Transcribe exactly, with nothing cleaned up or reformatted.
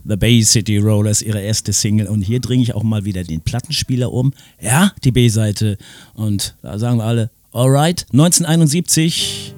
The Bay City Rollers, ihre erste Single. Und hier dringe ich auch mal wieder den Plattenspieler um. Ja, die B-Seite. Und da sagen wir alle, alright, neunzehnhunderteinundsiebzig.